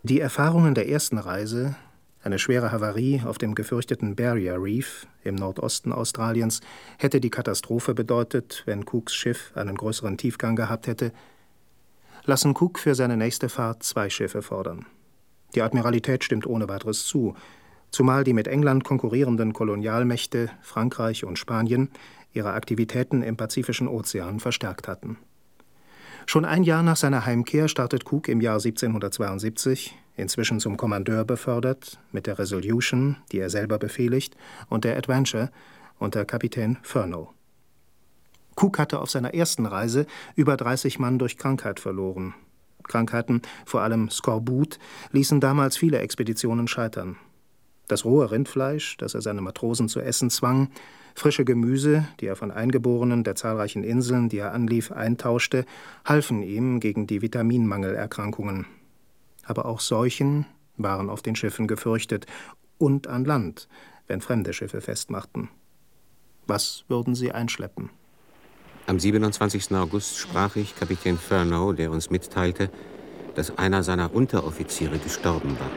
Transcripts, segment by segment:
Die Erfahrungen der ersten Reise, eine schwere Havarie auf dem gefürchteten Barrier Reef im Nordosten Australiens, hätte die Katastrophe bedeutet, wenn Cooks Schiff einen größeren Tiefgang gehabt hätte, lassen Cook für seine nächste Fahrt 2 Schiffe fordern. Die Admiralität stimmt ohne weiteres zu, zumal die mit England konkurrierenden Kolonialmächte Frankreich und Spanien ihre Aktivitäten im Pazifischen Ozean verstärkt hatten. Schon ein Jahr nach seiner Heimkehr startet Cook im Jahr 1772, inzwischen zum Kommandeur befördert, mit der Resolution, die er selber befehligt, und der Adventure unter Kapitän Furneaux. Cook hatte auf seiner ersten Reise über 30 Mann durch Krankheit verloren. Krankheiten, vor allem Skorbut, ließen damals viele Expeditionen scheitern. Das rohe Rindfleisch, das er seine Matrosen zu essen zwang, frische Gemüse, die er von Eingeborenen der zahlreichen Inseln, die er anlief, eintauschte, halfen ihm gegen die Vitaminmangelerkrankungen. Aber auch Seuchen waren auf den Schiffen gefürchtet und an Land, wenn fremde Schiffe festmachten. Was würden sie einschleppen? Am 27. August sprach ich Kapitän Furneaux, der uns mitteilte, dass einer seiner Unteroffiziere gestorben war.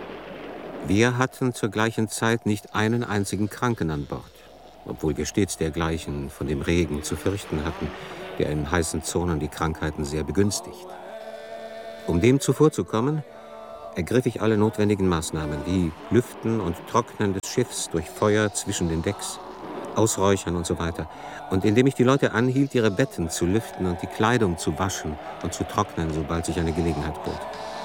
Wir hatten zur gleichen Zeit nicht einen einzigen Kranken an Bord, obwohl wir stets dergleichen von dem Regen zu fürchten hatten, der in heißen Zonen die Krankheiten sehr begünstigt. Um dem zuvorzukommen, ergriff ich alle notwendigen Maßnahmen, wie Lüften und Trocknen des Schiffs durch Feuer zwischen den Decks, Ausräuchern und so weiter. Und indem ich die Leute anhielt, ihre Betten zu lüften und die Kleidung zu waschen und zu trocknen, sobald sich eine Gelegenheit bot.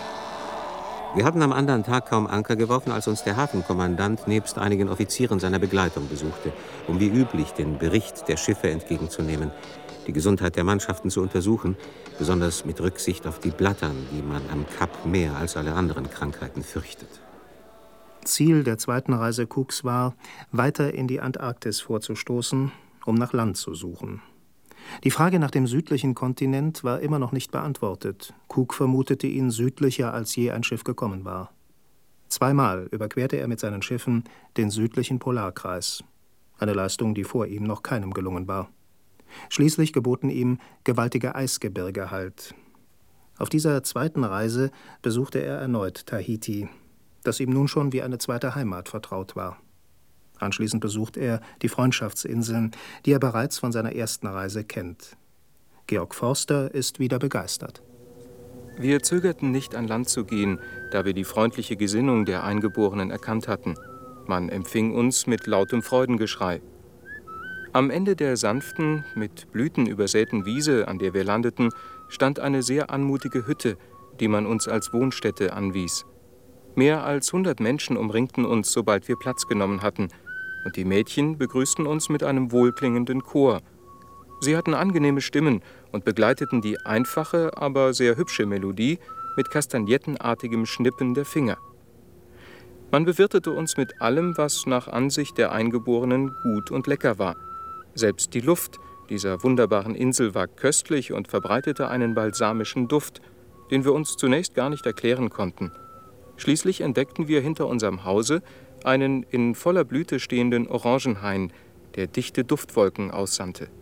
Wir hatten am anderen Tag kaum Anker geworfen, als uns der Hafenkommandant nebst einigen Offizieren seiner Begleitung besuchte, um wie üblich den Bericht der Schiffe entgegenzunehmen, die Gesundheit der Mannschaften zu untersuchen, besonders mit Rücksicht auf die Blattern, die man am Kap mehr als alle anderen Krankheiten fürchtet. Ziel der zweiten Reise Cooks war, weiter in die Antarktis vorzustoßen, um nach Land zu suchen. Die Frage nach dem südlichen Kontinent war immer noch nicht beantwortet. Cook vermutete ihn südlicher, als je ein Schiff gekommen war. 2-mal überquerte er mit seinen Schiffen den südlichen Polarkreis, eine Leistung, die vor ihm noch keinem gelungen war. Schließlich geboten ihm gewaltige Eisgebirge Halt. Auf dieser zweiten Reise besuchte er erneut Tahiti, das ihm nun schon wie eine zweite Heimat vertraut war. Anschließend besucht er die Freundschaftsinseln, die er bereits von seiner ersten Reise kennt. Georg Forster ist wieder begeistert. Wir zögerten nicht, an Land zu gehen, da wir die freundliche Gesinnung der Eingeborenen erkannt hatten. Man empfing uns mit lautem Freudengeschrei. Am Ende der sanften, mit Blüten übersäten Wiese, an der wir landeten, stand eine sehr anmutige Hütte, die man uns als Wohnstätte anwies. Mehr als 100 Menschen umringten uns, sobald wir Platz genommen hatten, und die Mädchen begrüßten uns mit einem wohlklingenden Chor. Sie hatten angenehme Stimmen und begleiteten die einfache, aber sehr hübsche Melodie mit kastagnettenartigem Schnippen der Finger. Man bewirtete uns mit allem, was nach Ansicht der Eingeborenen gut und lecker war. Selbst die Luft dieser wunderbaren Insel war köstlich und verbreitete einen balsamischen Duft, den wir uns zunächst gar nicht erklären konnten. Schließlich entdeckten wir hinter unserem Hause einen in voller Blüte stehenden Orangenhain, der dichte Duftwolken aussandte.